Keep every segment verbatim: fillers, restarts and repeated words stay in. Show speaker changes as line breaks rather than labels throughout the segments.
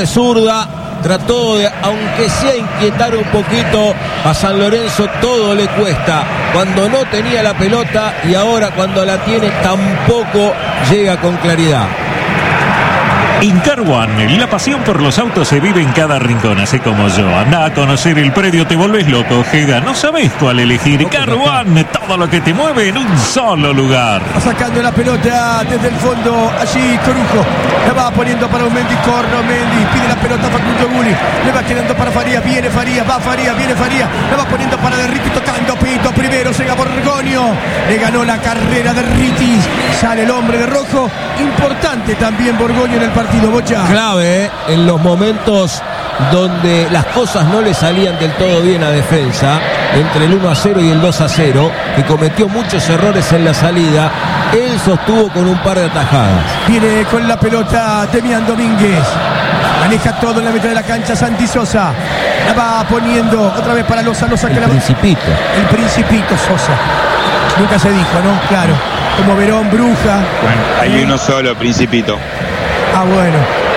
zurda. Trató de, aunque sea, inquietar un poquito a San Lorenzo. Todo le cuesta cuando no tenía la pelota, y ahora cuando la tiene tampoco llega con claridad.
Incar One, la pasión por los autos se vive en cada rincón, así como yo. Anda a conocer el predio, te volvés loco, Ojeda. No sabés cuál elegir. Car One, todo lo que te mueve en un solo lugar.
Va sacando la pelota desde el fondo, allí Corujo. La va poniendo para un Mendy, corno Mendy. Pide la pelota a Facundo Gulli. Le va quedando para Farías, viene Farías, va Farías, viene Farías. La va poniendo para Derriti, tocando Pito. Primero llega Borgoño. Le ganó la carrera de Derriti. Sale el hombre de rojo. Importante también Borgoño en el partido. Bocha.
Clave, ¿eh? En los momentos donde las cosas no le salían del todo bien a Defensa, entre el uno a cero y el dos a cero, que cometió muchos errores en la salida, él sostuvo con un par de atajadas.
Viene con la pelota Demian Domínguez. Maneja todo en la mitad de la cancha Santi Sosa. La va poniendo otra vez para Loza. Loza
el
que la...
Principito.
El Principito Sosa. Nunca se dijo, ¿no? Claro. Como Verón, Bruja.
Bueno, hay uno solo, Principito.
Ah, bueno.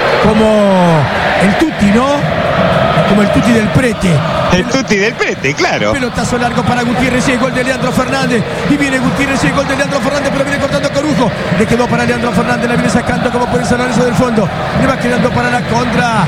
Como el Tuti, ¿no? Como el Tuti del Prete.
El Tuti del Prete, claro.
Pelotazo largo para Gutiérrez y el gol de Leandro Fernández. Y viene Gutiérrez y el gol de Leandro Fernández, pero viene cortando Corujo. Le quedó para Leandro Fernández, la viene sacando como por el San Lorenzo del fondo. Le va quedando para la contra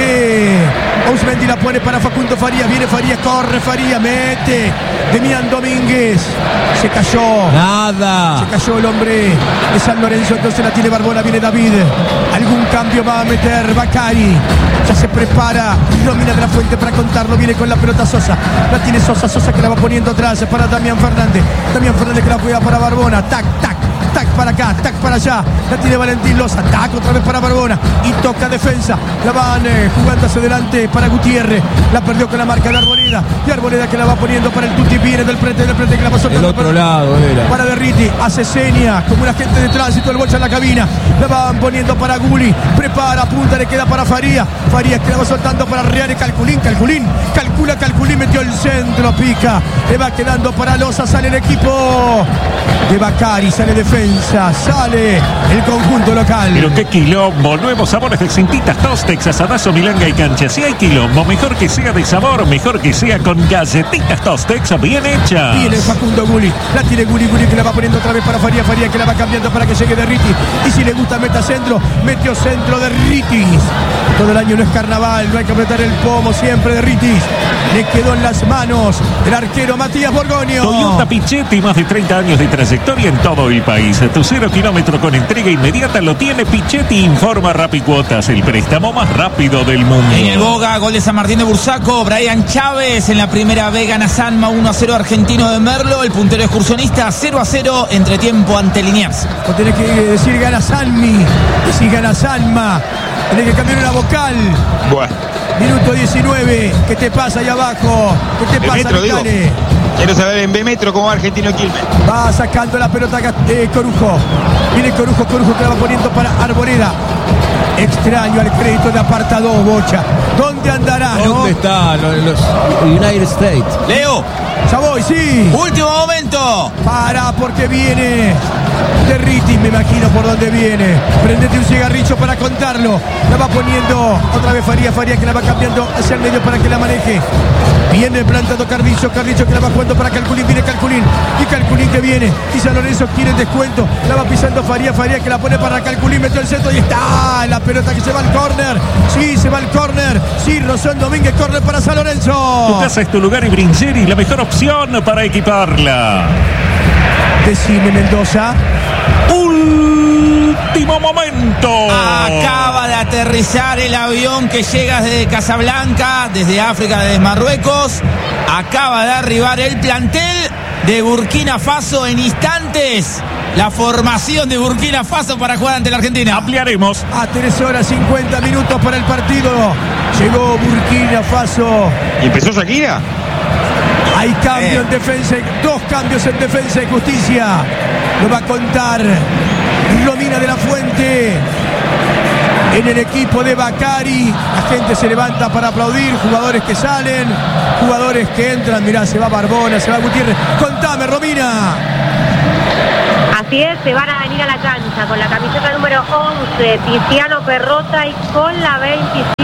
de Ausmendi, la pone para Facundo Farías. Viene Farías, corre Farías, mete. Demian Domínguez. Se cayó.
Nada.
Se cayó el hombre de San Lorenzo, entonces la tiene Barbona, viene David. Algún cambio va a meter Bacari. Ya se prepara. Domina de la Fuente para contarlo. Viene con la pelota Sosa. La tiene Sosa. Sosa que la va poniendo atrás para Damián Fernández. Damián Fernández que la juega para Barbona. Tac, tac. Tac para acá, tac para allá. La tiene Valentín Loza. Tac otra vez para Barbona. Y toca Defensa. La van eh, jugando hacia adelante para Gutiérrez. La perdió con la marca de Arboleda. Y Arboleda que la va poniendo para el Tuti. Viene del Prete, del Prete que la pasó.
El otro
para,
lado era.
Para Derriti. Hace seña como un agente de tránsito. El Bocha en la cabina. La van poniendo para Gulli. Prepara, punta, le queda para Farías. Farías que la va soltando para Real. Calculín, Calculín. Calcula, Calculín. Metió el centro. Pica. Le va quedando para Loza. Sale el equipo de Bacari. Sale Defensa. Sale el conjunto local.
Pero qué quilombo. Nuevos sabores de Cintitas Tostex, asadazo, milanga y cancha. Si hay quilombo, mejor que sea de sabor, mejor que sea con galletitas Tostex bien hechas.
Viene Facundo Gulli. La tiene Gulli, Gulli que la va poniendo otra vez para Farías. Farías que la va cambiando para que llegue Derriti. Y si le gusta meta centro, metió centro Derriti. Todo el año no es carnaval, no hay que apretar el pomo siempre Derriti. Le quedó en las manos el arquero Matías Borgoño.
Toyota Pichetti, más de treinta años de trayectoria en todo el país. Tu cero kilómetro con entrega inmediata lo tiene Pichetti. Informa Rapicuotas, el préstamo más rápido del mundo.
En el Boga, gol de San Martín de Bursaco. Brian Chávez en la primera B gana Sanma uno a cero Argentino de Merlo. El puntero excursionista cero a cero entre tiempo ante Liniers.
O tenés que decir gana Sanmi. Decir gana Sanma. Tenés que cambiar una vocal.
Bueno.
Minuto diecinueve. ¿Qué te pasa ahí abajo? ¿Qué te pasa, Vitale?
Quiero saber en B Metro cómo va Argentino Quilmes.
Va sacando la pelota eh, Corujo. Viene Corujo, Corujo que la va poniendo para Arboleda. Extraño al crédito de aparta dos, Bocha. ¿Dónde andará?
¿Dónde
¿no?
está los, los United States?
Leo.
Ya voy, sí.
Último momento.
Para, porque viene Derriti, me imagino por dónde viene. Prendete un cigarrillo para contarlo. La va poniendo otra vez Farías, Farías que la va cambiando hacia el medio para que la maneje. Viene plantando Carrillo, Carrillo que la va jugando para Calculín, viene Calculín. Y Calculín que viene. Y San Lorenzo quiere el descuento. La va pisando Farías, Farías que la pone para Calculín, metió el centro y está la pelota que se va al córner. Sí, se va al córner. Sí, Rosón Domínguez, córner para San Lorenzo.
Tu casa es tu lugar y Brincheri, la mejor opción para equiparla.
Decime, Mendoza.
Último momento.
Acaba de aterrizar el avión que llega desde Casablanca, desde África, desde Marruecos. Acaba de arribar el plantel de Burkina Faso en instantes. La formación de Burkina Faso para jugar ante la Argentina.
Ampliaremos.
A tres horas cincuenta minutos para el partido. Llegó Burkina Faso.
¿Y empezó Shakira?
Hay cambio
Eh.
en defensa, dos cambios en defensa y justicia. Lo va a contar Romina de la Fuente en el equipo de Bacari. La gente se levanta para aplaudir, jugadores que salen, jugadores que entran. Mirá, se va Barbona, se va Gutiérrez. Contame, Romina.
Así es, se van a venir a la cancha con la camiseta número once, Tiziano Perrota, y con la veintisiete,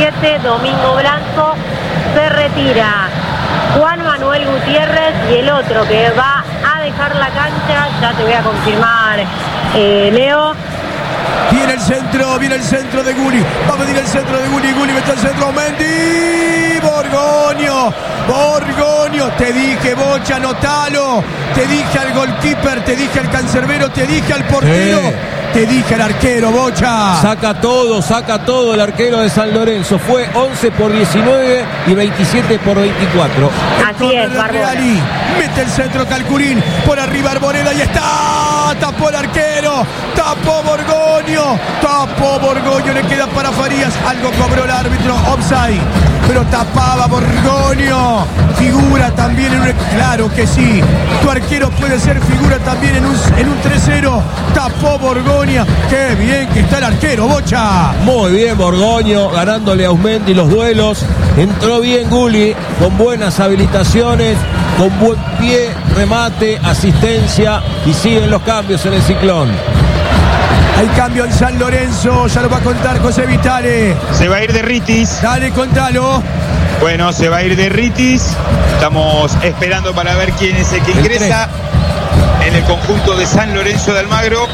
Domingo Blanco. Se retira Juan Manuel Gutiérrez y el otro que va a dejar la cancha, ya te voy a confirmar, eh, Leo.
Viene el centro, viene el centro de Gulli. Va a venir el centro de Gulli. Gulli mete el centro. Mendy. Borgoño. Borgoño. Te dije, Bocha, anotalo. Te dije al goalkeeper. Te dije al cancerbero. Te dije al portero. Sí. Te dije al arquero, Bocha.
Saca todo, saca todo el arquero de San Lorenzo. Fue once por diecinueve y veintisiete por veinticuatro.
Así es, Barbona.
Mete el centro Calcurín. Por arriba Arboleda y está. Tapó el arquero. Tapó Borgoño. Tapó Borgoño. Le queda para Farías. Algo cobró el árbitro. Offside. Pero tapaba Borgoño. Figura también en un... Claro que sí. Tu arquero puede ser figura también en un, en un tres cero. Tapó Borgoño. Qué bien que está el arquero, Bocha.
Muy bien Borgoño, ganándole a Usmendi los duelos. Entró bien Gulli, con buenas habilitaciones, con buen pie, remate, asistencia, y siguen los cambios en el Ciclón.
Hay cambio en San Lorenzo, ya lo va a contar José Vitale.
Se va a ir de Ritis.
Dale, contalo.
Bueno, se va a ir de Ritis. Estamos esperando para ver quién es el que ingresa en el conjunto de San Lorenzo de Almagro.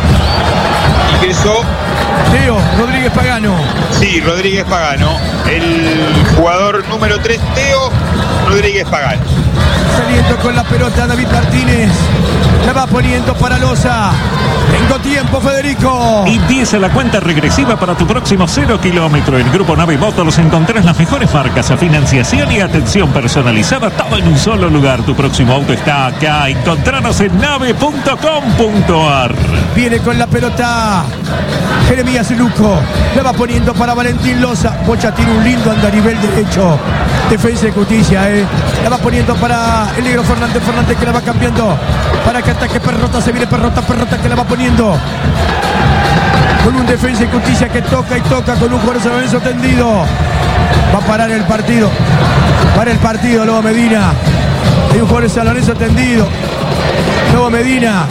Ingresó
Teo Rodríguez Pagano.
Sí, Rodríguez Pagano. El jugador número tres, Teo Rodríguez Pagano.
Saliendo con la pelota David Martínez. La va poniendo para Loza. Tengo tiempo, Federico.
Y empieza la cuenta regresiva para tu próximo cero kilómetro. En Grupo Nave Motors encontrás las mejores marcas a financiación y atención personalizada, todo en un solo lugar. Tu próximo auto está acá. Encontranos en nave punto com punto ar.
Viene con la pelota Jeremías Luco. La va poniendo para Valentín Loza. Bocha tiene un lindo andarivel derecho. Defensa y justicia, eh. La va poniendo para el negro Fernández. Fernández que la va cambiando. Para que ataque Perrota. Se viene Perrota. Perrota que la va poniendo. Con un defensa y justicia que toca y toca con un jugador de San Lorenzo tendido. Va a parar el partido. Para el partido, Lobo Medina. Hay un jugador de San Lorenzo tendido. Lobo Medina.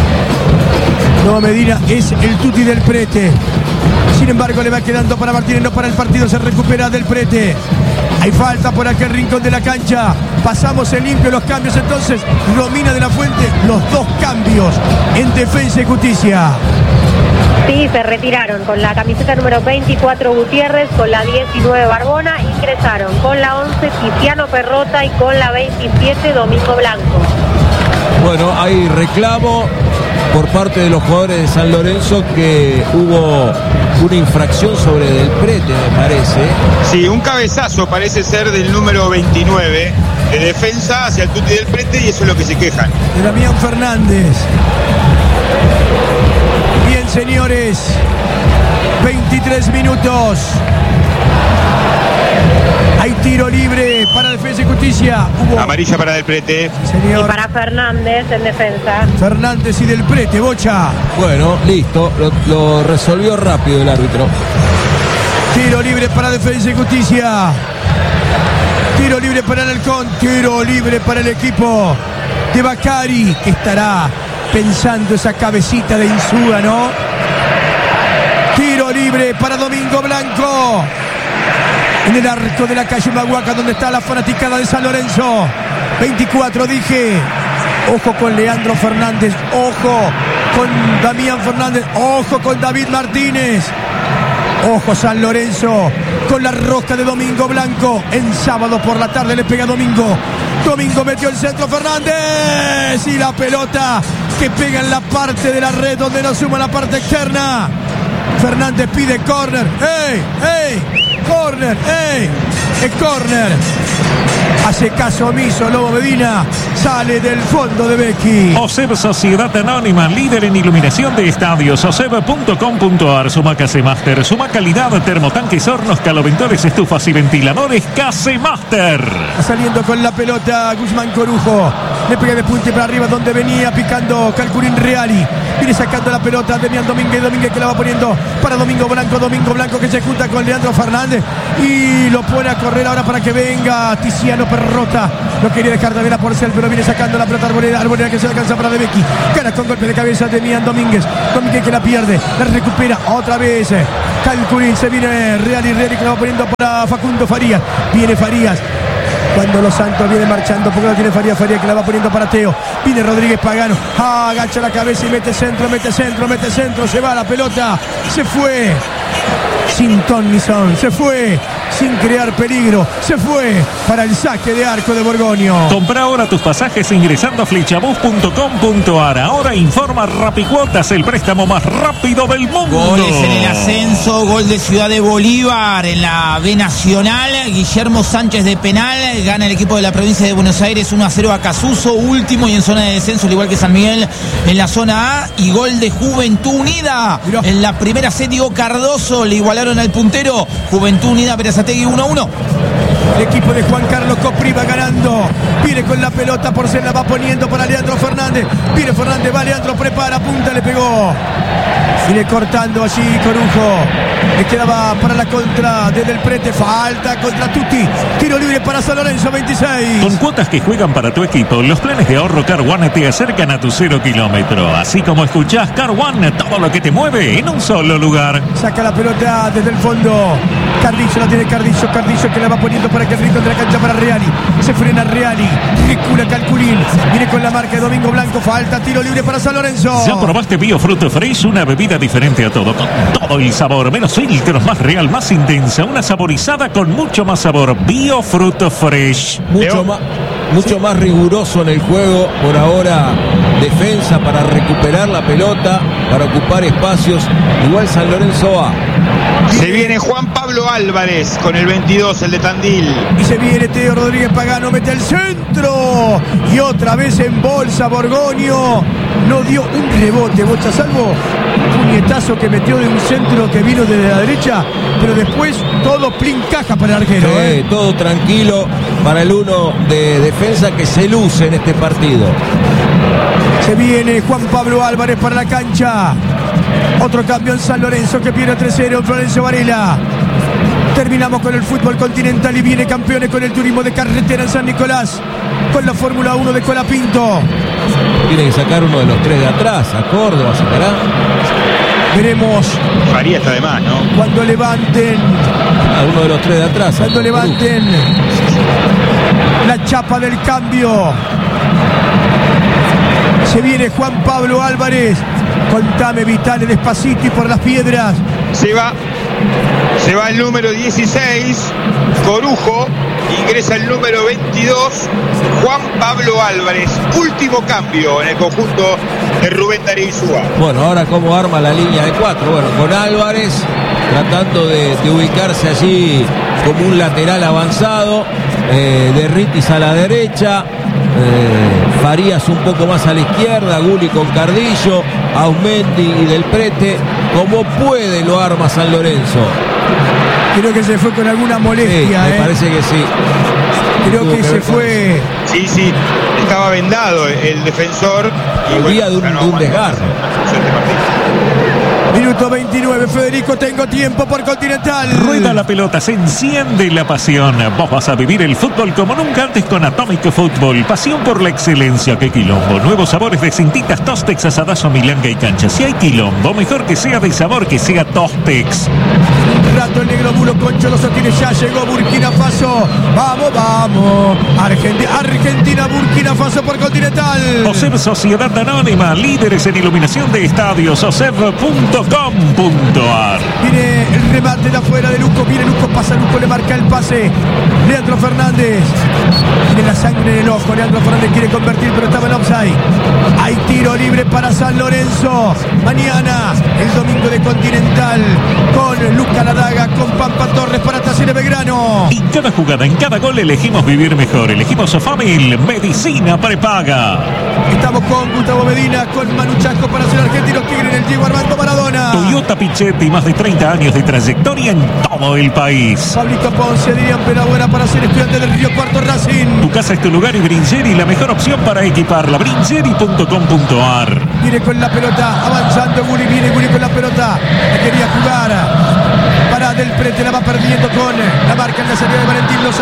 Lobo Medina es el tuti del Prete. Sin embargo, le va quedando para Martínez, no para el partido. Se recupera del Prete. Hay falta por aquel rincón de la cancha. Pasamos en limpio los cambios entonces. Romina de la Fuente, los dos cambios en defensa y justicia.
Sí, se retiraron con la camiseta número veinticuatro Gutiérrez, con la diecinueve Barbona. Ingresaron con la once Tiziano Perrota y con la veintisiete Domingo Blanco.
Bueno, hay reclamo por parte de los jugadores de San Lorenzo que hubo una infracción sobre Del Prete, me parece.
Sí, un cabezazo parece ser del número veintinueve de defensa hacia el tuti del Prete, y eso es lo que se quejan.
De Damián Fernández. Bien, señores, veintitrés minutos. Hay tiro libre para Defensa y Justicia. Hubo...
Amarilla para Del Prete.
Señor. Y para Fernández en defensa.
Fernández y Del Prete, Bocha.
Bueno, listo. Lo, lo resolvió rápido el árbitro.
Tiro libre para Defensa y Justicia. Tiro libre para el Halcón. Tiro libre para el equipo de Bacari, que estará pensando esa cabecita de Insúa, ¿no? Tiro libre para Domingo Blanco. En el arco de la calle Mahuaca, donde está la fanaticada de San Lorenzo. veinticuatro, dije. Ojo con Leandro Fernández. Ojo con Damián Fernández. Ojo con David Martínez. Ojo San Lorenzo con la rosca de Domingo Blanco. En sábado por la tarde le pega Domingo. Domingo metió el centro Fernández. Y la pelota que pega en la parte de la red, donde no suma la parte externa. Fernández pide córner. ¡Ey! ¡Ey! Corner, ¡ey! Es corner. Hace caso omiso Lobo Medina. Sale del fondo de Becky.
OSEB Sociedad Anónima, líder en iluminación de estadios. oseb punto com punto ar. Suma K C Master. Suma calidad, termotanques, hornos, caloventores, estufas y ventiladores. K C Master.
Saliendo con la pelota Guzmán Corujo. Le pega de punta para arriba, donde venía picando Calcurín Reali. Viene sacando la pelota Demián Domínguez. Domínguez que la va poniendo para Domingo Blanco. Domingo Blanco que se junta con Leandro Fernández y lo pone a correr correr ahora para que venga Tiziano Perrota. No quería dejar también a Porcel, pero viene sacando la pelota Arboleda. Arboleda que se alcanza para De Becchi. Gana con golpe de cabeza de Mian Domínguez. Domínguez que la pierde. La recupera otra vez. Calculín, se viene Real y Real y que la va poniendo para Facundo Farías. Viene Farías. Cuando Los Santos viene marchando, porque lo tiene Farías, Farías que la va poniendo para Teo. Viene Rodríguez Pagano, ah, agacha la cabeza y mete centro, mete centro, mete centro, se va la pelota, se fue. Sin ton ni son, se fue. Sin crear peligro, se fue para el saque de arco de Borgoño.
Compra ahora tus pasajes ingresando a flechabus punto com punto ar. Ahora informa Rapicuotas, el préstamo más rápido del mundo.
Goles en el ascenso, gol de Ciudad de Bolívar en la B Nacional. Guillermo Sánchez de penal, gana el equipo de la provincia de Buenos Aires uno a cero a Casuso, último y en zona de descenso, al igual que San Miguel en la zona A. Y gol de Juventud Unida. Mirá. En la primera set, Diego Cardoso le igualaron al puntero. Juventud Unida, Berazategui uno a uno.
El equipo de Juan Carlos Copri va ganando. Viene con la pelota, por se la va poniendo para Leandro Fernández. Viene Fernández, va Leandro, prepara, punta, le pegó. Viene cortando allí Corujo. Le quedaba para la contra desde el Prete. Falta contra Tutti. Tiro libre para San Lorenzo, veintiséis.
Con cuotas que juegan para tu equipo, los planes de ahorro Car One te acercan a tu cero kilómetro. Así como escuchás, Car One, todo lo que te mueve en un solo lugar.
Saca la pelota desde el fondo. Cardizo la tiene Cardizo. Cardizo que la va poniendo para que el rincón de la cancha para Reali. Se frena Reali. Recula Calculín. Viene con la marca de Domingo Blanco. Falta, tiro libre para San Lorenzo.
¿Ya probaste Bio Fruto Fresh? Una bebida diferente a todo, con todo el sabor, menos filtros, más real, más intensa, una saborizada con mucho más sabor. Bio Fruto Fresh.
Mucho más, mucho más riguroso en el juego. Por ahora, defensa para recuperar la pelota, para ocupar espacios. Igual San Lorenzo A.
Se viene Juan Pablo Álvarez con el veintidós, el de Tandil.
Y se viene Teo Rodríguez Pagano, mete el centro. Y otra vez en bolsa Borgoño. No dio un rebote, Bocha, salvo un puñetazo que metió de un centro que vino desde la derecha. Pero después todo plin caja para el arquero.
Sí,
¿eh?
Todo tranquilo para el uno de defensa que se luce en este partido.
Se viene Juan Pablo Álvarez para la cancha. Otro cambio en San Lorenzo que pierde tres cero Florencio Varela. Terminamos con el fútbol continental y viene campeones con el turismo de carretera en San Nicolás. Con la Fórmula uno de Colapinto.
Tiene que sacar uno de los tres de atrás. A Córdoba sacará.
Veremos.
Faría está de más, ¿no?
Cuando levanten.
A uno de los tres de atrás.
Cuando levanten la chapa del cambio. Se viene Juan Pablo Álvarez. Contame, Vitale, despacito y por las piedras.
Se va. Se va el número dieciséis, Corujo. Ingresa el número veintidós, Juan Pablo Álvarez. Último cambio en el conjunto de Rubén Darío Insúa.
Bueno, ahora cómo arma la línea de cuatro. Bueno, con Álvarez tratando de, de ubicarse allí como un lateral avanzado. Eh, de Ritis a la derecha. Eh, Farías un poco más a la izquierda. Gulli con Cardillo. Aumendi y Del Prete. Como puede lo arma San Lorenzo.
Creo que se fue con alguna molestia.
Sí, me
eh.
parece que sí.
Creo
Tuvo
que,
que
se
ver con
fue.
Sí, sí, estaba vendado el defensor. Y
El día de un-
ganó
de un
más
desgarro.
Vicente Martín.
Minuto veintinueve, Federico, tengo tiempo por Continental.
Rueda la pelota, se enciende la pasión. Vos vas a vivir el fútbol como nunca antes con Atomic Fútbol. Pasión por la excelencia, qué quilombo. Nuevos sabores de cintitas, Tostex, asadazo, milanga y cancha. Si hay quilombo, mejor que sea de sabor, que sea Tostex.
Rato el negro Bulo Concho lo sostiene, ya llegó Burkina Faso. Vamos, vamos. Argentina, Argentina, Burkina Faso por Continental.
OSEB Sociedad Anónima, líderes en iluminación de estadios, oseb punto com punto ar.
Viene el remate de afuera de Luco. Viene Luco, pasa Luco, le marca el pase. Leandro Fernández. Tiene la sangre en el ojo. Leandro Fernández quiere convertir, pero estaba en offside. Hay tiro libre para San Lorenzo. Mañana, el domingo de Continental. Con Luca Ladaga, con Pampa Torres para Talleres Belgrano.
En cada jugada, en cada gol elegimos vivir mejor. Elegimos Sofamil, medicina prepaga.
Estamos con Gustavo Medina, con Manu Chasco para ser argentinos Tigres en el Diego Armando Maradona.
Toyota Pichetti, más de treinta años de trayectoria en todo el país.
Pablito Ponce, Adrián Perabuena para ser estudiante del Río Cuarto Racing.
Tu casa es tu lugar y Bringeri, la mejor opción para equiparla. Bringeri punto com punto ar.
Viene con la pelota, avanzando Gulli, viene Gulli con la pelota. La quería jugar. Para Del Prete, la va perdiendo con la marca en la salida de Valentín Lozano.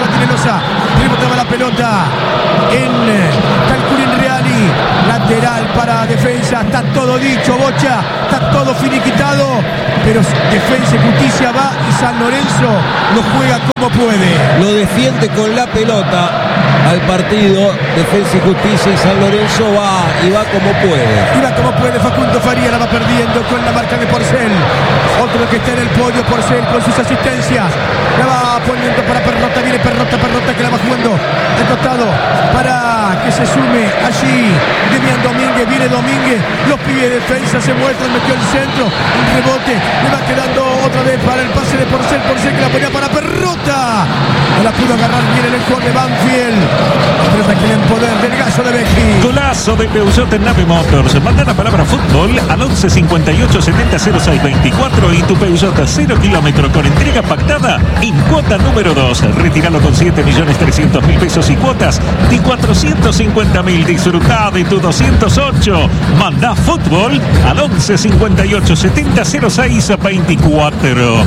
pelota en Calculín Reali. Lateral para defensa. Está todo dicho, Bocha. Está todo finiquitado. Pero Defensa y Justicia va y San Lorenzo lo juega como puede.
Lo defiende con la pelota al partido. Defensa y Justicia, y San Lorenzo va y va como puede.
Y va como puede. Facundo Faría la va perdiendo con la marca de Porcel. Otro que está en el podio, Porcel, con sus asistencias. La va poniendo para Perrota. Viene Perrota, Perrota que la va jugando al costado para que se sume allí Demian Domínguez. Viene Domínguez. Los pibes de defensa se muestran. Metió el centro. Un rebote. Le va quedando otra vez para el pase de Porcel. Porcel que la ponía para Perrota. No la pudo agarrar bien el jugador de Banfield. La pelota que en poder del Gallo de Becchi.
Golazo de Peugeot en Nave Motors. Manda la palabra fútbol al once cincuenta y ocho setenta cero seis veinticuatro y tu Peugeot a cero kilómetro con entrega pactada en cuota número dos. Retíralo con siete millones trescientos mil pesos y cuotas de cuatrocientos cincuenta mil. Disfrutá de tu doscientos ocho. Manda fútbol al once cincuenta y ocho setenta cero seis veinticuatro.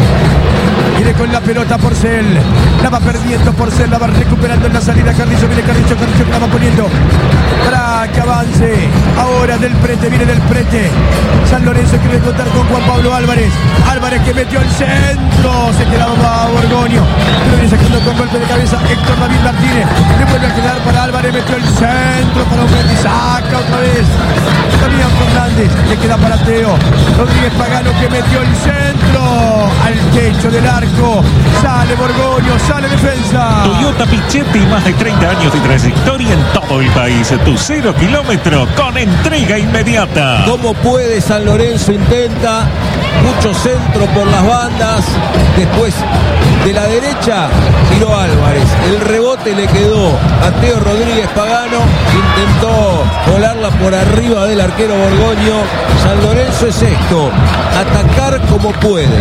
Viene con la pelota Porcel. La va perdiendo Porcel. La va recuperando en la salida Carrillo. Viene Carrillo. Carrillo que la va poniendo para que avance. Ahora del Prete. Viene del Prete. San Lorenzo quiere contar con Juan Pablo Álvarez. Álvarez que metió el centro. Se quedaba Borgoño. Pero viene sacando con golpe de cabeza Héctor David Martínez. Le vuelve a quedar para Álvarez. Metió el centro para Fernández. Saca otra vez. También Fernández. Le queda para Teo. Rodríguez Pagano que metió el centro al techo del arco. Sale Borgoño, sale defensa.
Toyota Pichetti, más de treinta años de trayectoria en todo el país. Tu cero kilómetro con entrega inmediata.
Como puede, San Lorenzo intenta mucho centro por las bandas. Después de la derecha tiró Álvarez. El rebote le quedó a Teo Rodríguez Pagano. Intentó volarla por arriba del arquero Borgoño. San Lorenzo es esto: atacar como puede.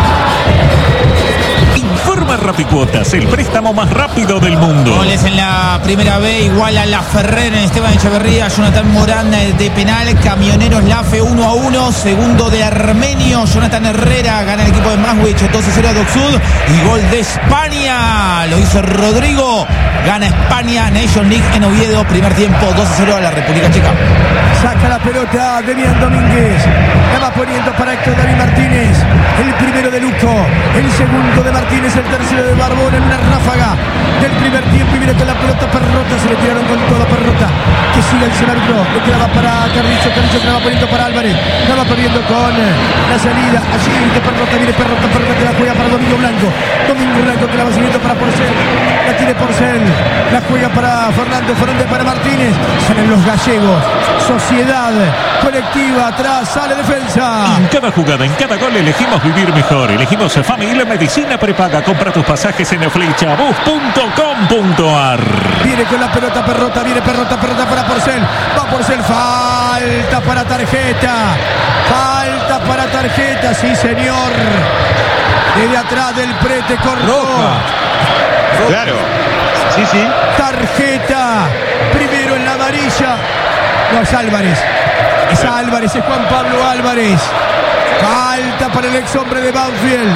Informa Rapicuotas, el préstamo más rápido del mundo.
Goles en la primera B, igual a La Ferrer en Esteban Echeverría, Jonathan Morán de penal, Camioneros Lafe uno a uno, segundo de Armenio, Jonathan Herrera, gana el equipo de Maswich dos a cero a Docksud, y gol de España, lo hizo Rodrigo, gana España, Nation League en Oviedo, primer tiempo dos a cero a la República Checa.
Saca la pelota Demian Domínguez, la va poniendo para Héctor David Martínez, el primero de Luco, el segundo de Martínez, el tercero de Barbón en una ráfaga del primer tiempo, y viene con la pelota Perrota, se le tiraron con toda Perrota, que sigue el árbitro, le quedaba para Carrillo, Carrillo que la va poniendo para Álvarez, la va perdiendo con la salida, allí de Perrota, viene Perrota, Perrota que la juega para Domingo Blanco, Domingo Blanco que la va siguiendo para Porcel, la tiene Porcel, la juega para Fernando, Fernández para Martínez, salen los gallegos, Sociedad Colectiva, atrás sale defensa.
En cada jugada, en cada gol elegimos vivir mejor, elegimos Familia Medicina Prepaga. Compra tus pasajes en flechabus punto com punto ar.
Viene con la pelota Perrota, viene Perrota, Perrota para Porcel, va Porcel, falta para tarjeta, falta para tarjeta, sí señor, desde atrás del Prete cortó.
Claro, sí, sí.
Tarjeta, primero en la amarilla, no es Álvarez, es Álvarez, es Juan Pablo Álvarez, falta para el ex hombre de Banfield.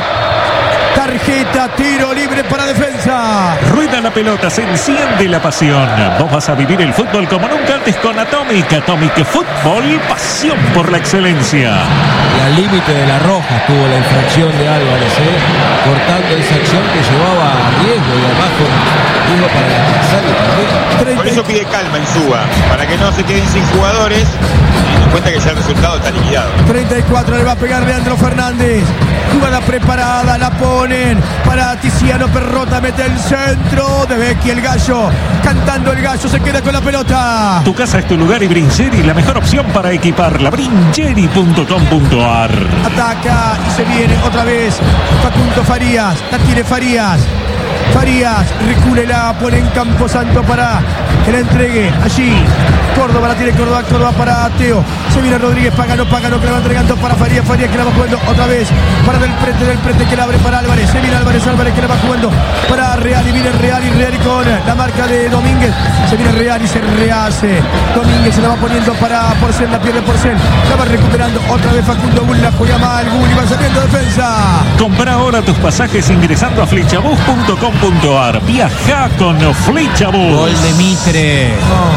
Tarjeta, tiro libre para defensa.
Rueda la pelota, se enciende la pasión. Vos vas a vivir el fútbol como nunca antes con Atomic. Atomic Fútbol, pasión por la excelencia.
Y al límite de la roja tuvo la infracción de Álvarez, ¿eh? Cortando esa acción que llevaba a riesgo y además con riesgo para el adversario también.
Por eso pide calma en Suba, para que no se queden sin jugadores, teniendo en cuenta que ya el resultado está liquidado.
treinta y cuatro le va a pegar Leandro Fernández. Jugada preparada, la ponen para Tiziano Perrota, mete el centro de Becchi, el gallo, cantando el gallo, se queda con la pelota.
Tu casa es tu lugar y Brincheri, la mejor opción para equiparla. Brincheri punto com punto ar.
Ataca y se viene otra vez Facundo Farías, la tiene Farías. Farías, recule, la pone en Camposanto para que la entregue allí. Córdoba, la tiene Córdoba, Córdoba para Teo. Se viene Rodríguez, Pagano, Pagano que la va entregando para Farías, Farías que la va jugando otra vez para Del Prete, Del Prete que la abre para Álvarez. Se viene Álvarez, Álvarez que la va jugando para Real y viene viene Real y Real con la marca de Domínguez. Se viene Real y se rehace. Domínguez se la va poniendo para Porcel, la pierde Porcel. La va recuperando otra vez Facundo Gulli, la juega mal. Gulli va saliendo defensa.
Compra ahora tus pasajes ingresando a flechabus punto com punto ar. Viaja con Flechabus.
Gol de Mitre.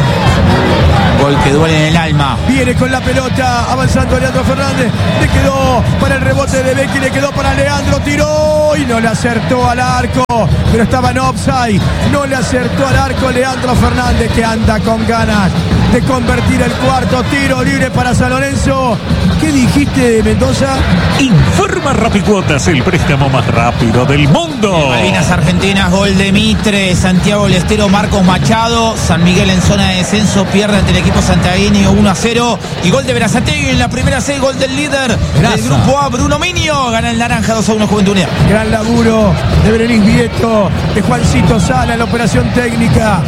Oh.
Gol que duele en el alma.
Viene con la pelota, avanzando Leandro Fernández. Le quedó para el rebote de Becky, le quedó para Leandro, tiró y no le acertó al arco. Pero estaba en offside. No le acertó al arco Leandro Fernández, que anda con ganas de convertir el cuarto tiro libre para San Lorenzo. ¿Qué dijiste, Mendoza?
Informa Rapicuotas, el préstamo más rápido del mundo.
Malvinas Argentinas, gol de Mitre, Santiago del Estero, Marcos Machado. San Miguel en zona de descenso pierde ante el equipo santiagueño uno a cero. Y gol de Berazategui en la primera seis, gol del líder
Gracias.
del grupo A, Bruno Minio. Gana el naranja dos a uno Juventud Unida.
Gran laburo de Berenice Vieto, de Juancito Sala en la operación técnica,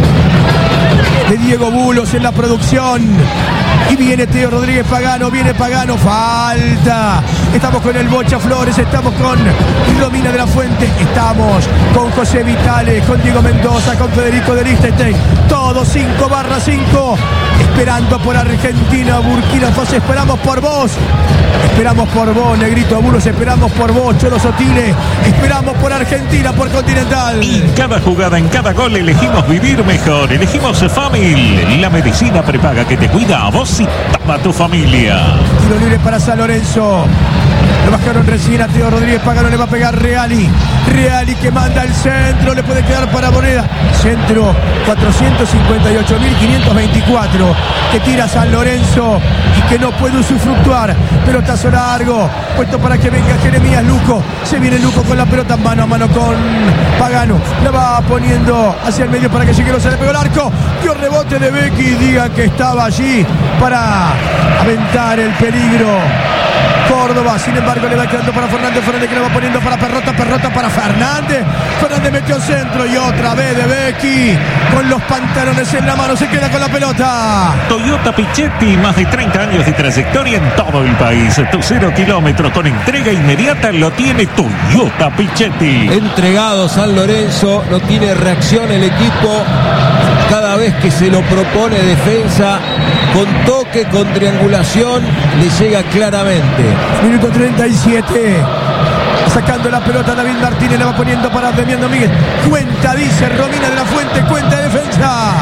de Diego Bulos en la producción. Y viene Teo Rodríguez Pagano, viene Pagano, falta. Estamos con el Bocha Flores, estamos con Romina de la Fuente, estamos con José Vitale, con Diego Mendoza, con Federico de Liechtenstein. Todos cinco barra cinco, esperando por Argentina, Burkina Faso, esperamos por vos. Esperamos por vos, Negrito Bulos, esperamos por vos, Cholo Sotile, esperamos por Argentina, por Continental.
Y en cada jugada, en cada gol, elegimos vivir mejor. Elegimos Famil, la medicina prepaga que te cuida a vos y toda tu familia.
Tiro libre para San Lorenzo. Lo bajaron recién a Teo Rodríguez Pagano, le va a pegar Reali. Reali que manda el centro, le puede quedar para Moneda. Centro cuatrocientos cincuenta y ocho mil quinientos veinticuatro que tira San Lorenzo y que no puede usufructuar. Pelotazo largo, puesto para que venga Jeremías Luco. Se viene Luco con la pelota mano a mano con Pagano. La va poniendo hacia el medio para que llegue, se le pegó el arco. Dio rebote de Becky, diga que estaba allí para aventar el peligro Córdoba, sin embargo le va quedando para Fernández, Fernández que le va poniendo para Perrota, Perrota para Fernández, Fernández metió centro y otra vez de Becky, con los pantalones en la mano, se queda con la pelota.
Toyota Pichetti, más de treinta años de trayectoria en todo el país. Tu cero kilómetros con entrega inmediata lo tiene Toyota Pichetti.
Entregado San Lorenzo, no tiene reacción el equipo cada vez que se lo propone defensa, con toque, con triangulación, le llega claramente.
Minuto treinta y siete. Sacando la pelota David Martínez, la va poniendo para Demián Domínguez. Cuenta, dice Romina de la Fuente, cuenta de defensa.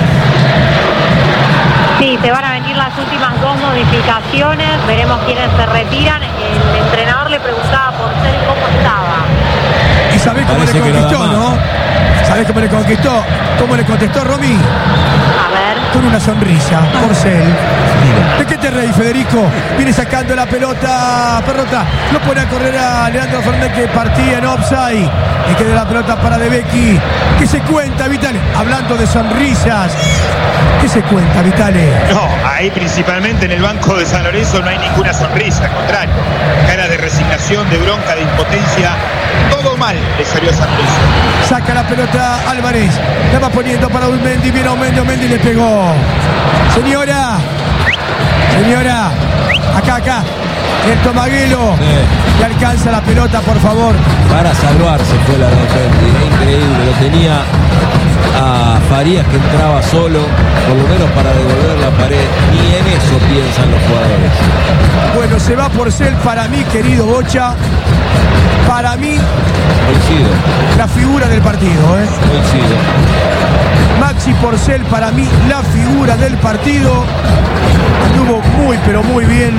Sí, se van a venir las últimas dos modificaciones. Veremos quiénes se retiran. El entrenador le preguntaba por Porcel cómo estaba.
Y sabés cómo
Parece
le conquistó,
no
¿no? ¿Sabés cómo le conquistó? ¿Cómo le contestó Romy?
A ver.
Con una sonrisa, Porcel. ¿De qué te reí, Federico? Viene sacando la pelota Perrota, lo pone a correr a Leandro Fernández, que partía en offside. Y queda la pelota para De Becky. ¿Qué se cuenta, Vitale? Hablando de sonrisas, ¿qué se cuenta, Vitale?
No, ahí principalmente en el banco de San Lorenzo no hay ninguna sonrisa, al contrario. Cara de resignación, de bronca, de impotencia. Todo mal le salió a San Lorenzo.
Saca la pelota Álvarez, la va poniendo para Mendy, viene Mendy, Mendy le pegó. Señora, señora, acá, acá, el Tomaguelo,
Sí.
le alcanza la pelota, por favor.
Para salvarse fue la de Mendy, increíble, lo tenía a Farías que entraba solo, por lo menos para devolver la pared, ni en eso piensan los jugadores.
Bueno, se va Porcel para mí, querido Bocha, para mí,
Coincido,
la figura del partido, ¿eh?
coincido.
Maxi Porcel para mí, la figura del partido. Anduvo muy, pero muy bien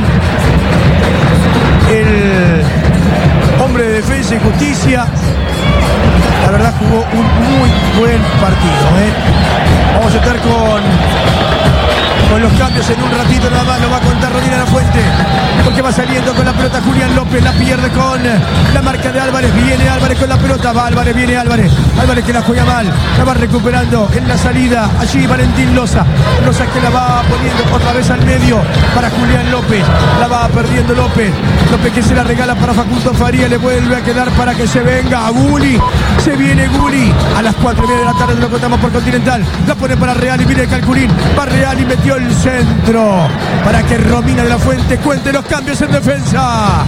el hombre de Defensa y Justicia. La verdad jugó un muy buen partido, ¿eh? Vamos a estar con, con los cambios en un ratito nada más, lo va a contar Romina de la Fuente, porque va saliendo con la pelota Julián López, la pierde con la marca de Álvarez, viene Álvarez con la pelota, va Álvarez, viene Álvarez, Álvarez que la juega mal, la va recuperando en la salida, allí Valentín Loza, Loza que la va poniendo otra vez al medio para Julián López, la va perdiendo López, López que se la regala para Facundo Faría, le vuelve a quedar para que se venga a Gulli, Se viene Gulli. A las cuatro y media de la tarde lo contamos por Continental. La pone para Real y viene Calculín. Va Real y metió el centro. Para que Romina de la Fuente cuente los cambios en defensa.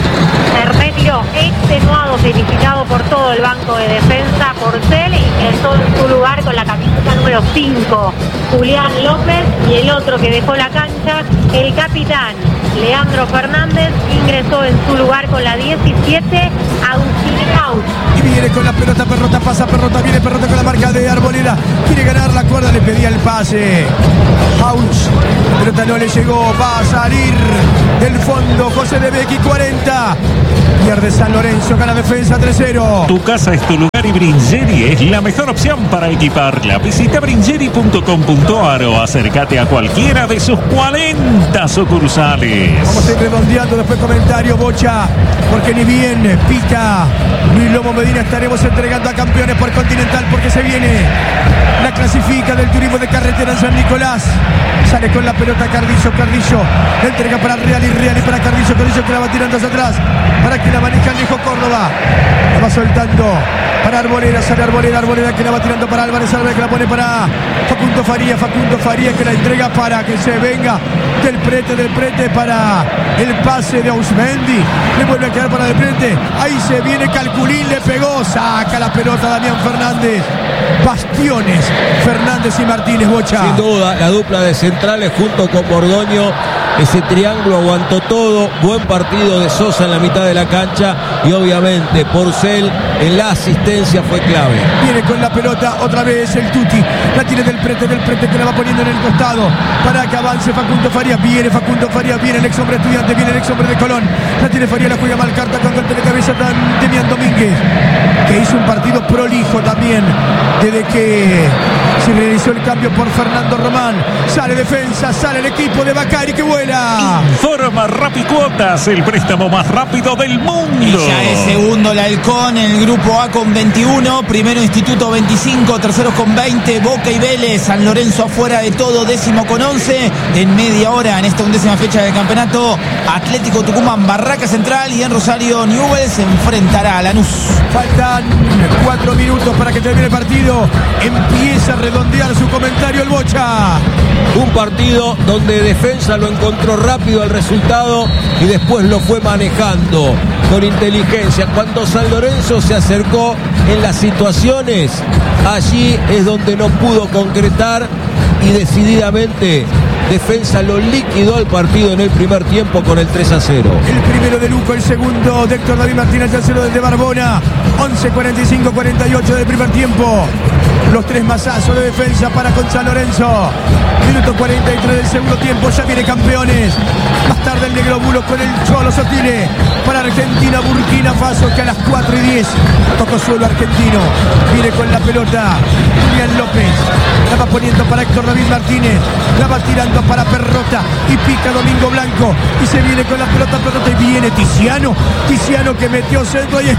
Hermedio, extenuado, felicitado por todo el banco de defensa. Porcel ingresó en su lugar con la camiseta número cinco, Julián López, y el otro que dejó la cancha, el capitán Leandro Fernández, ingresó en su lugar con la diecisiete, Agustín Caus.
Y viene con la pelota, Perrota pasa, Perrota viene, Perrota con la marca de Arboleda. Quiere ganar la cuerda, le pedía el pase. House, la pelota no le llegó, va a salir del fondo José de Becchi, cuarenta. Pierde San Lorenzo, gana defensa tres cero.
Tu casa es tu lugar y Bringeri es la mejor opción para equiparla. Visita bringeri punto com punto ar o acércate a cualquiera de sus cuarenta sucursales.
Vamos a ir redondeando después comentario, Bocha, porque ni bien pica Luis Lomo Medina, estaremos entregando a campeones por Continental, porque se viene la clasifica del turismo de carretera en San Nicolás. Sale con la pelota Cardizo, Cardizo la entrega para Real y Real y para Cardizo, Cardizo que la va tirando hacia atrás para que la maneja Alejo Córdoba. La va soltando para Arboleda, sale Arboleda, Arboleda que la va tirando para Álvarez, Álvarez que la pone para Facundo Faría, Facundo Faría que la entrega para que se venga del prete, del prete para el pase de Ausmendi. Le vuelve a quedar para el prete. Ahí se viene Calculín, le pegó, saca la pelota Damián Fernández. Bastiones, Fernández y Martínez, Bocha.
Sin duda, la dupla de centrales junto con Borgoño. Ese triángulo aguantó todo. Buen partido de Sosa en la mitad de la cancha. Y obviamente Porcel en la asistencia fue clave.
Viene con la pelota otra vez el Tuti. La tiene del prete, del prete que la va poniendo en el costado para que avance Facundo Farías. Viene Facundo Farías, viene el ex hombre Estudiante, viene el ex hombre de Colón. La tiene Farías, la juega mal carta con golpe de cabeza de Demián Domínguez, que hizo un partido prolijo también desde que se realizó el cambio por Fernando Román. Sale defensa, sale el equipo de Bacari que vuela.
Informa Rapicuotas, el préstamo más rápido del mundo.
Y ya es segundo el Halcón en el grupo A con veintiuno, primero Instituto veinticinco, terceros con veinte, Boca y Vélez, San Lorenzo afuera de todo, décimo con once. En media hora, en esta undécima fecha del campeonato, Atlético Tucumán, Barraca Central, y en Rosario Newell's se enfrentará a Lanús.
Faltan cuatro minutos para que termine el partido. Empieza a redondear su comentario el Bocha.
Un partido donde defensa lo encontró rápido el resultado y después lo fue manejando con inteligencia. Cuando San Lorenzo se acercó en las situaciones, allí es donde no pudo concretar y decididamente defensa lo liquidó el partido en el primer tiempo con el tres a cero.
El primero de Luco, el segundo de Héctor David Martínez, el tercero desde Barbona. once cuarenta y cinco cuarenta y ocho del primer tiempo. Los tres mazazos de defensa para con San Lorenzo. Minuto cuarenta y tres del segundo tiempo. Ya viene campeones. Más tarde el Negro Bulo con el Cholo Sotile. Para Argentina, Burkina Faso, que a las cuatro y diez tocó suelo argentino. Viene con la pelota Julián López. La va poniendo para Héctor David Martínez. La va tirando para Perrota. Y pica Domingo Blanco. Y se viene con la pelota Perrota. Y viene Tiziano. Tiziano que metió centro. Ahí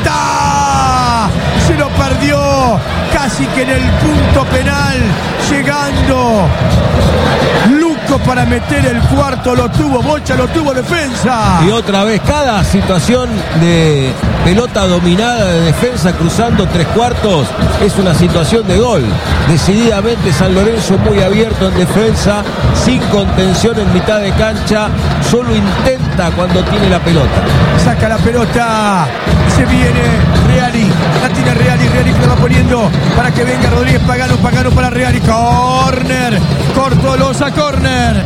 está. Se lo perdió. Casi que en el punto penal. Llegando Luco para meter el cuarto. Lo tuvo Bocha, lo tuvo defensa.
Y otra vez, cada situación de pelota dominada de defensa cruzando tres cuartos es una situación de gol. Decididamente San Lorenzo muy abierto en defensa, sin contención en mitad de cancha, solo intenta cuando tiene la pelota.
Saca la pelota, se viene Reali, la tiene Reali, Reali que la va poniendo para que venga Rodríguez Pagano, Pagano para Reali, córner, Cortolosa, córner.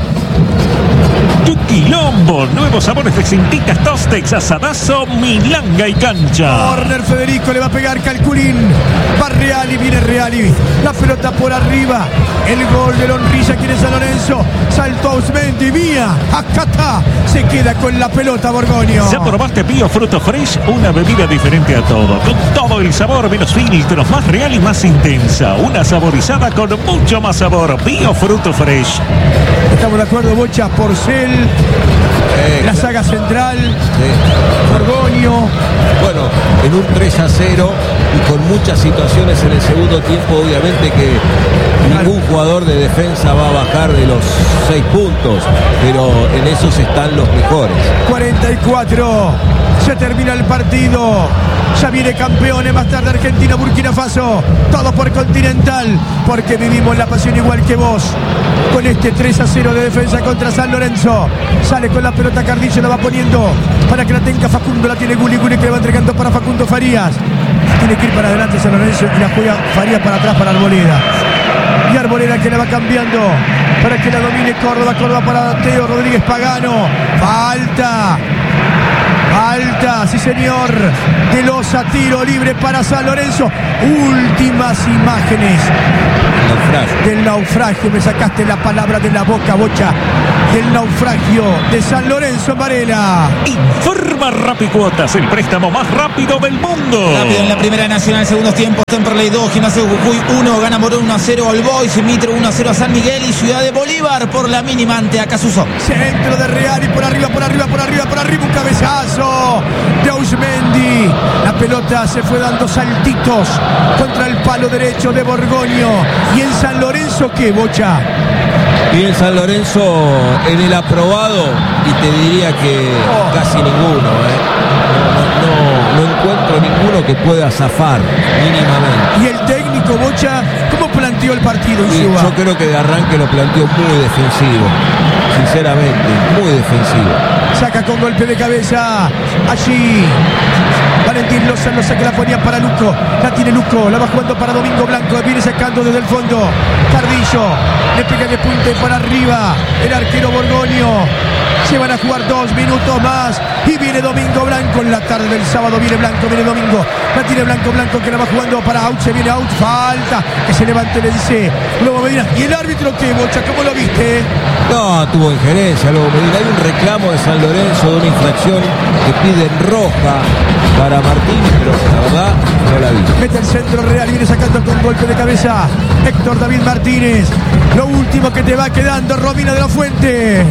Tu Quilombo, nuevos sabores de cintitas, tostex, asadazo, milanga y cancha.
Corner, Federico, le va a pegar Calculín. Va Reali, viene Reali. La pelota por arriba. El gol de Lonrilla, quiere San Lorenzo. Saltó Ausmendi, Mía. Acá está. Se queda con la pelota Borgoño.
¿Ya probaste Bio Fruto Fresh? Una bebida diferente a todo. Con todo el sabor, menos filtros, más real y más intensa. Una saborizada con mucho más sabor. Bio Fruto Fresh.
Estamos de acuerdo, Bocha, Porcel. Eh, la saga central. Sí. Borgoño. Borgoño.
Bueno, en un tres a cero y con muchas situaciones en el segundo tiempo, obviamente que ningún jugador de defensa va a bajar de los seis puntos, pero en esos están los mejores.
cuarenta y cuatro, se termina el partido. Ya viene campeones, más tarde Argentina, Burkina Faso, todo por Continental, porque vivimos la pasión igual que vos. Con este tres a cero de defensa contra San Lorenzo, sale con la pelota Cardillo, la va poniendo para que la tenga Facundo, la tiene Guli, Guli que le va entregando para Facundo Farías. Tiene que ir para adelante San Lorenzo y la juega Farías para atrás para Arboleda. Y Arboleda que la va cambiando para que la domine Córdoba, Córdoba para Teo Rodríguez Pagano. Falta. Falta, sí señor, de Loza, tiro libre para San Lorenzo. Últimas imágenes
Naufragio.
del naufragio. Me sacaste la palabra de la boca, Bocha. Del naufragio de San Lorenzo en Varela.
Informa Rapicuotas, el préstamo más rápido del mundo.
Rápido en la primera nacional, segundos tiempos. Temperley dos, Gimnasio Jujuy uno, gana Morón uno a cero All Boys, Mitre uno a cero a San Miguel y Ciudad de Bolívar por la mínima ante Acasuso.
Centro de Real y por arriba, por arriba, por arriba, por arriba, un cabezazo de Ausmendi. La pelota se fue dando saltitos contra el palo derecho de Borgoño. Y en San Lorenzo, ¿qué, Bocha?
Y en San Lorenzo, en el aprobado, y te diría que
Oh.
casi ninguno, ¿eh? No, no, no encuentro ninguno que pueda zafar mínimamente.
Y el técnico, Bocha, ¿cómo planteó el partido,
Y
Insúa?
yo creo que de arranque lo planteó muy defensivo, sinceramente, muy defensivo.
Saca con golpe de cabeza. Allí Valentín Loza, Loza que la ponía para Luco. La tiene Luco, la va jugando para Domingo Blanco. Viene sacando desde el fondo Cardillo, le pega de punta y para arriba el arquero Borgoño. Se van a jugar dos minutos más y viene Domingo Blanco en la tarde del sábado. Viene Blanco, viene Domingo. La tiene Blanco, Blanco que la va jugando para Out. Se viene Out, falta. Que se levante, le dice Lobo Medina. ¿Y el árbitro qué, Bocha? ¿Cómo lo viste?
No, tuvo injerencia, luego Medina. Hay un reclamo de San Lorenzo de una infracción que piden roja para Martín, pero la verdad no la vi.
Mete el centro Real, viene sacando con golpe de cabeza Héctor David Martínez. Lo último que te va quedando, Romina de la Fuente.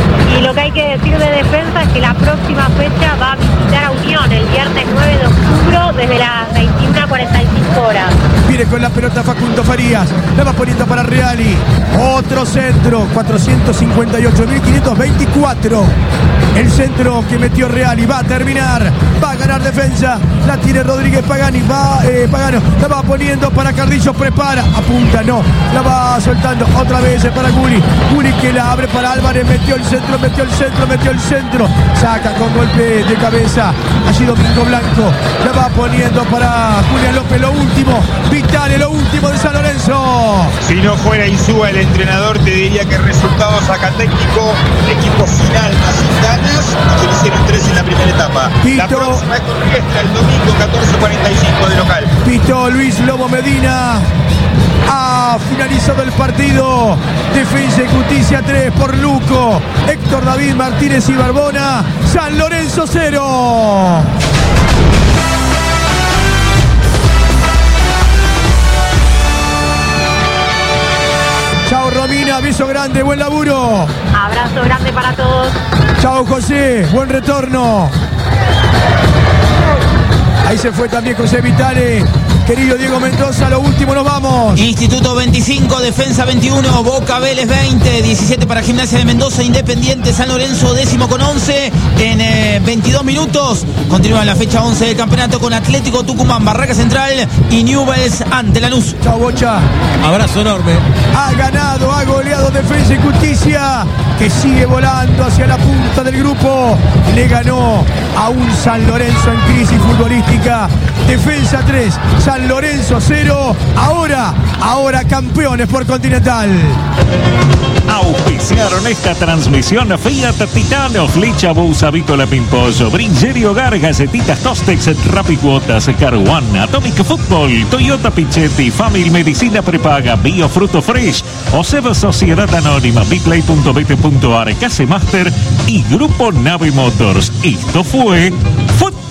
Y lo que hay que decir de defensa es que la próxima fecha va a visitar a Unión el viernes nueve de octubre desde las veintiuna a cuarenta y cinco horas.
Viene con la pelota Facundo Farías, la va poniendo para Reali. Otro centro, cuatrocientos cincuenta y ocho mil quinientos veinticuatro. El centro que metió Reali va a terminar, va a ganar defensa. La tiene Rodríguez Pagani, va eh, Pagano, la va poniendo para Cardillo, prepara, apunta, no, la va soltando otra vez para Guli. Guli que la abre para Álvarez, metió el centro, metió el centro, metió el centro. Saca con golpe de cabeza. Allí Domingo Blanco, la va poniendo para Julián López, lo último, Vitale, lo último de San Lorenzo.
Si no fuera Insúa el entrenador, te diría que el resultado sacatécnico, el equipo final más sin ganas, y que le hicieron tres en la primera etapa.
Pito.
La próxima es con Riestra el domingo catorce cuarenta y cinco de local.
Pitó Luis Lobo Medina. Ha finalizado el partido. Defensa y Justicia tres por Luco, Héctor David Martínez y Barbona. San Lorenzo cero. Chao Romina, beso grande, buen laburo.
Abrazo grande para todos.
Chao José, buen retorno. Ahí se fue también José Vitale. Querido Diego Mendoza, lo último, nos vamos.
Instituto veinticinco, Defensa veintiuno, Boca Vélez veinte, diecisiete para Gimnasia de Mendoza, Independiente San Lorenzo décimo con once. En eh, veintidós minutos continúa la fecha once del campeonato con Atlético Tucumán, Barraca Central y Newell's ante Lanús.
Chao Bocha.
Abrazo enorme.
Ha ganado, ha goleado Defensa y Justicia, que sigue volando hacia la punta del grupo. Le ganó a un San Lorenzo en crisis futbolística. Defensa tres, San Lorenzo cero. Ahora, ahora campeones por Continental.
Auspiciaron esta transmisión Fiat Titano, Flecha Bus, Avícola Pimpollo, Bringery Hogar, Galletitas Tostex, Rapicuotas, Car One, Atomic Football, Toyota Pichetti, Family Medicina Prepaga, Bio Fruto Fresh, Oseva Sociedad Anónima, biplay punto bt punto ar, Casemaster y Grupo Nave Motors. Esto fue Fútbol